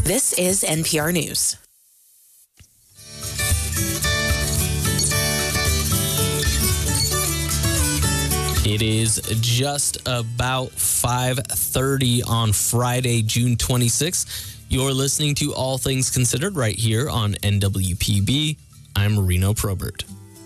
This is NPR News. It is just about 5:30 on Friday, June 26th. You're listening to All Things Considered right here on NWPB. I'm Marino Probert.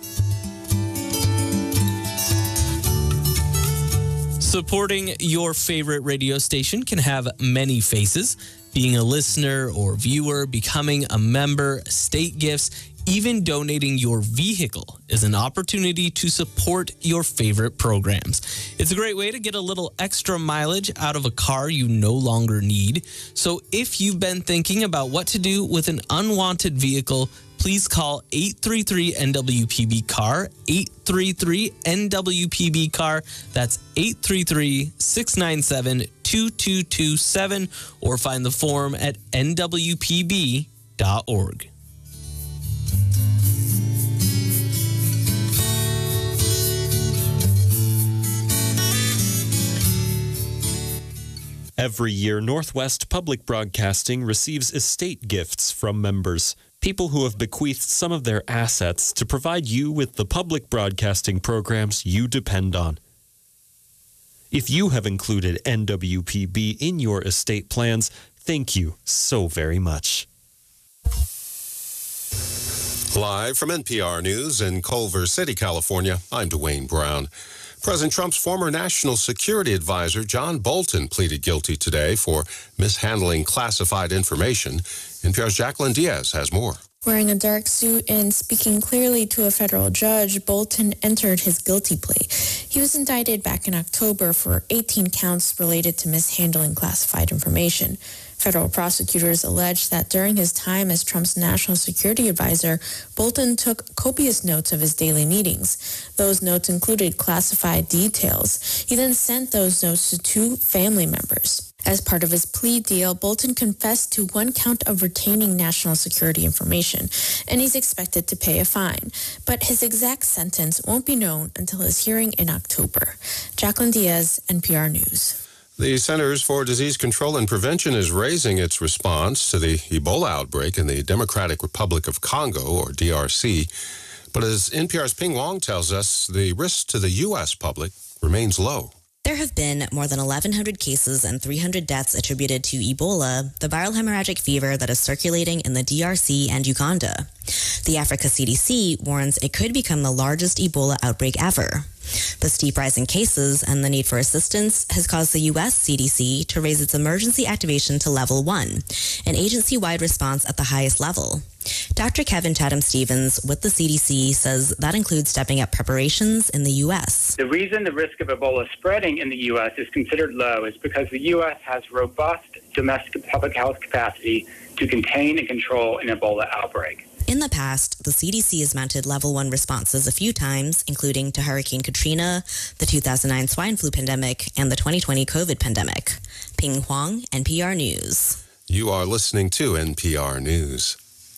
Supporting your favorite radio station can have many faces. Being a listener or viewer, becoming a member, state gifts, even donating your vehicle is an opportunity to support your favorite programs. It's a great way to get a little extra mileage out of a car you no longer need. So if you've been thinking about what to do with an unwanted vehicle, please call 833-NWPB-CAR, 833-NWPB-CAR. That's 833-697-2227, or find the form at nwpb.org. Every year, Northwest Public Broadcasting receives estate gifts from members, people who have bequeathed some of their assets to provide you with the public broadcasting programs you depend on. If you have included NWPB in your estate plans, thank you so very much. Live from NPR News in Culver City, California, I'm Dwayne Brown. President Trump's former national security advisor, John Bolton, pleaded guilty today for mishandling classified information. NPR's Jacqueline Diaz has more. Wearing a dark suit and speaking clearly to a federal judge, Bolton entered his guilty plea. He was indicted back in October for 18 counts related to mishandling classified information. Federal prosecutors allege that during his time as Trump's national security advisor, Bolton took copious notes of his daily meetings. Those notes included classified details. He then sent those notes to 2 family members. As part of his plea deal, Bolton confessed to 1 count of retaining national security information, and he's expected to pay a fine. But his exact sentence won't be known until his hearing in October. Jacqueline Diaz, NPR News. The Centers for Disease Control and Prevention is raising its response to the Ebola outbreak in the Democratic Republic of Congo, or DRC. But as NPR's Ping Wong tells us, the risk to the U.S. public remains low. There have been more than 1,100 cases and 300 deaths attributed to Ebola, the viral hemorrhagic fever that is circulating in the DRC and Uganda. The Africa CDC warns it could become the largest Ebola outbreak ever. The steep rise in cases and the need for assistance has caused the U.S. CDC to raise its emergency activation to level 1, an agency-wide response at the highest level. Dr. Kevin Chatham-Stevens with the CDC says that includes stepping up preparations in the U.S. The reason the risk of Ebola spreading in the U.S. is considered low is because the U.S. has robust domestic public health capacity to contain and control an Ebola outbreak. In the past, the CDC has mounted level 1 responses a few times, including to Hurricane Katrina, the 2009 swine flu pandemic, and the 2020 COVID pandemic. Ping Huang, NPR News. You are listening to NPR News.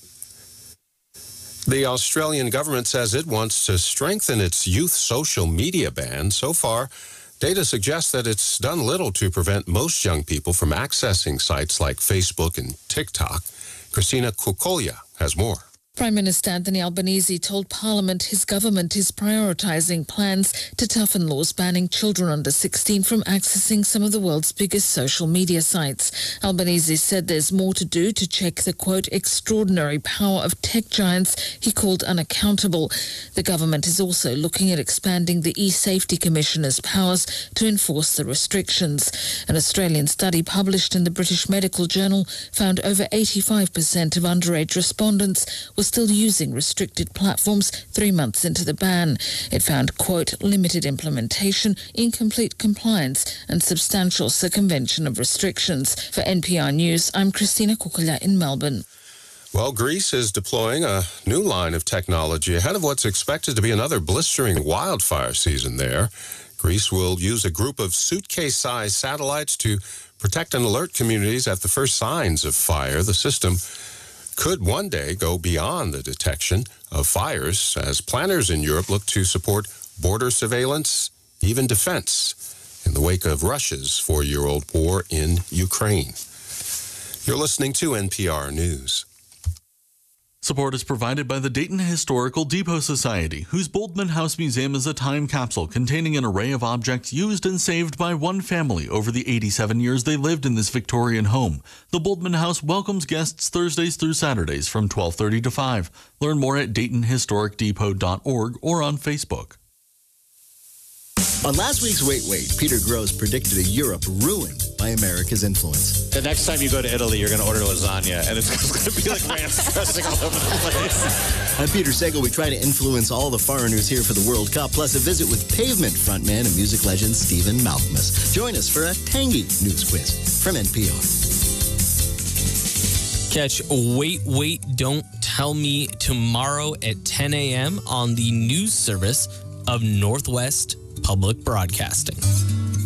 The Australian government says it wants to strengthen its youth social media ban. So far, data suggests that it's done little to prevent most young people from accessing sites like Facebook and TikTok. Christina Kukolia has more. Prime Minister Anthony Albanese told Parliament his government is prioritising plans to toughen laws banning children under 16 from accessing some of the world's biggest social media sites. Albanese said there's more to do to check the, quote, extraordinary power of tech giants he called unaccountable. The government is also looking at expanding the e-Safety Commissioner's powers to enforce the restrictions. An Australian study published in the British Medical Journal found over 85% of underage respondents were still using restricted platforms 3 months into the ban. It found, quote, limited implementation, incomplete compliance and substantial circumvention of restrictions. For NPR News, I'm Christina Kukolia in Melbourne. Well, Greece is deploying a new line of technology ahead of what's expected to be another blistering wildfire season there. Greece will use a group of suitcase-sized satellites to protect and alert communities at the first signs of fire. The system could one day go beyond the detection of fires as planners in Europe look to support border surveillance, even defense, in the wake of Russia's 4-year-old war in Ukraine. You're listening to NPR News. Support is provided by the Dayton Historical Depot Society, whose Boldman House Museum is a time capsule containing an array of objects used and saved by one family over the 87 years they lived in this Victorian home. The Boldman House welcomes guests Thursdays through Saturdays from 12:30 to 5. Learn more at DaytonHistoricDepot.org or on Facebook. On last week's Wait, Peter Grosz predicted a Europe ruined by America's influence. The next time you go to Italy, you're going to order lasagna, and it's going to be like ranch dressing all over the place. I'm Peter Sagal. We try to influence all the foreigners here for the World Cup, plus a visit with Pavement frontman and music legend Stephen Malkmus. Join us for a tangy news quiz from NPR. Catch Wait, Don't Tell Me tomorrow at 10 a.m. on the news service of Northwest Public Broadcasting.